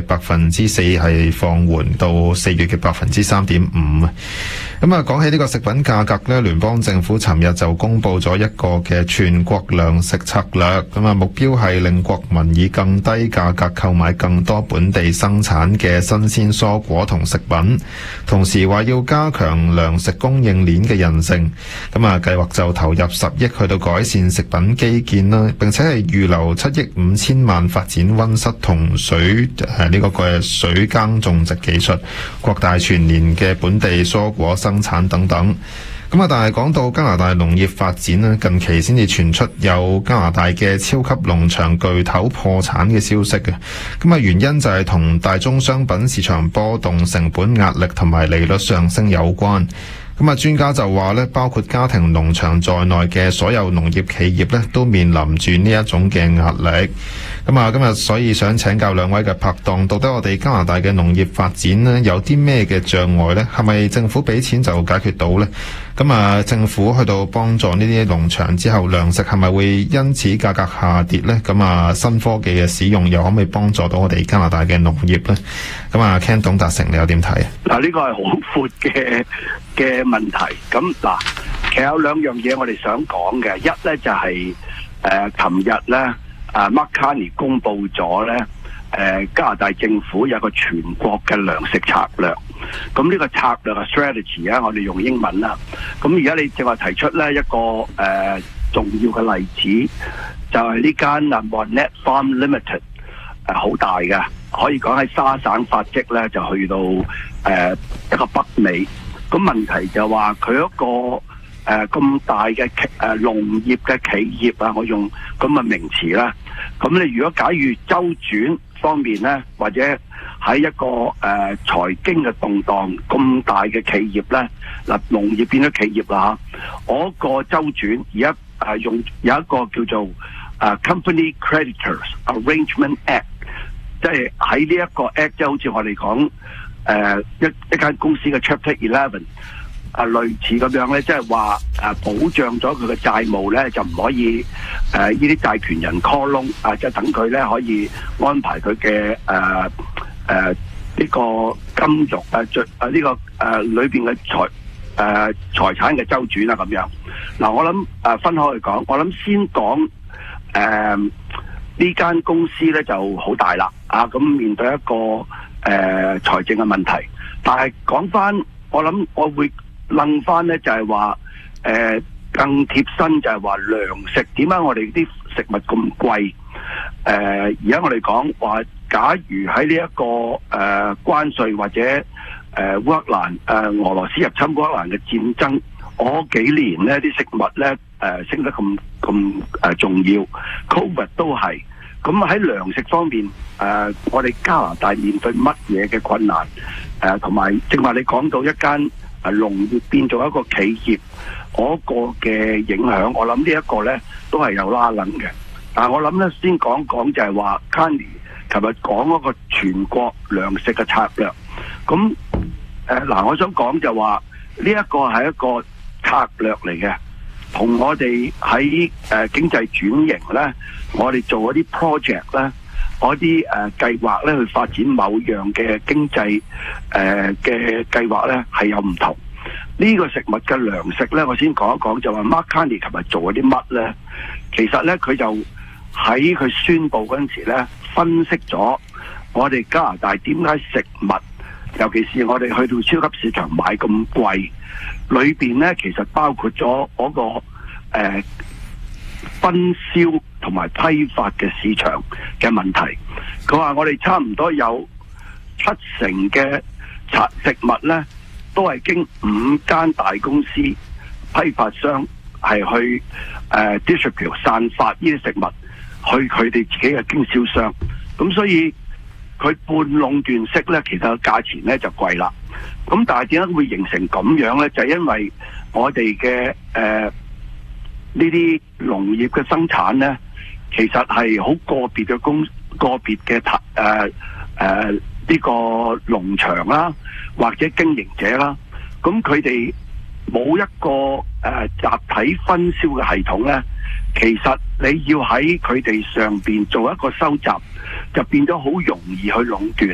4%係放緩到4月嘅3.5%。咁啊，講起呢個食品價格呢，聯邦政府尋日就公布咗一個嘅全國糧食策略，咁啊，目標係令國民以更低價格購買更多本地生產嘅新鮮蔬果同食品，同時話要加強糧食供應鏈嘅韌性。咁啊，計劃就投入10億去到改善食品基建啦，並且係預留7億5千萬發展溫室同水呢個嘅水耕種植技術，擴大全年嘅本地蔬果生產等等。咁啊，但係講到加拿大農業發展咧，近期先至傳出有加拿大嘅超級農場巨頭破產嘅消息嘅。咁啊，原因就係同大宗商品市場波動、成本壓力同埋利率上升有關。咁啊，專家就話咧，包括家庭農場在內嘅所有農業企業咧，都面臨住呢一種嘅壓力。咁啊，今日所以想請教兩位嘅拍檔，到底我哋加拿大嘅農業發展咧，有啲咩嘅障礙呢？係咪政府俾錢就解決到呢？咁啊，政府去到幫助呢啲農場之後，糧食係咪會因此價格下跌呢？咁啊，新科技嘅使用又可唔可以幫助到我哋加拿大嘅農業呢？咁啊，Ken 董達成，你有點睇啊？ 嗱，呢個係好闊嘅問題。咁嗱，其實有兩樣嘢我哋想講嘅。一咧就係琴日咧，Mark Carney 公布咗咧，加拿大政府有個全國嘅糧食策略。咁呢個策略嘅 strategy 啊，我哋用英文啦。咁而家你正話提出咧一個重要嘅例子，就係呢間Monette Farm Limited， 好大嘅，可以講喺沙省發跡咧，就去到一個北美。咁問題就話佢一個咁大嘅農業嘅企業啊，我用咁嘅名詞啦。咁你如果假如周轉方面咧，或者喺一個財經嘅動盪咁大嘅企業咧，嗱，農業變咗企業啦嚇，嗰個周轉而家用有一個叫做Company Creditors Arrangement Act， 即係喺呢一個 act， 即係好似我哋講一間公司嘅 Chapter 11類似咁樣咧，即係話保障咗佢嘅債務咧，就唔可以呢啲債權人 call loan 即係等佢咧可以安排佢嘅呢個金融呢個裏邊嘅財產嘅周轉咁樣。嗱，我諗分開去講，我諗先講呢間公司咧就好大啦，咁面對一個財政嘅問題。但係講翻，我諗我會諗翻咧，就係話更貼身就係話糧食點解我哋啲食物咁貴？而家我哋講話，假如喺呢一個關稅或者烏克蘭俄羅斯入侵烏克蘭嘅戰爭，嗰幾年咧啲食物咧升得咁重要 ，Covid 都係。咁喺糧食方面，我哋加拿大面對乜嘢嘅困難？同埋正話你講到一間農業變做一個企業嗰個嘅影響，我諗呢一個咧都係有拉楞嘅。但係我諗咧先講就係話 Carney 琴日講嗰個全國糧食嘅策略。咁嗱，我想講就話呢一個係一個策略嚟嘅，同我哋喺經濟轉型咧，我哋做嗰啲 project 咧，嗰啲計劃咧去發展某樣嘅經濟嘅計劃咧係有唔同。呢個食物嘅糧食咧，我先講一講就話 Mark Carney 琴日做嗰啲乜咧，其實咧佢就喺佢宣佈嗰陣時咧分析咗我哋加拿大點解食物，尤其是我哋去到超級市場買咁貴，裏邊咧其實包括咗嗰個分銷同埋批發嘅市場嘅問題。佢話我哋差唔多有70%嘅食物咧，都係經5間大公司批發商係去distribute 散發呢啲食物去佢哋自己嘅經銷商。咁所以佢半壟斷式咧，其實個價錢咧就貴啦。咁但係點解會形成咁樣咧？就係因為我哋嘅呢啲農業嘅生產咧，其實係好個別嘅呢個農場啦，或者經營者啦，咁佢哋冇一個集體分銷嘅系統咧，其實你要喺佢哋上邊做一個收集，就變咗好容易去壟斷。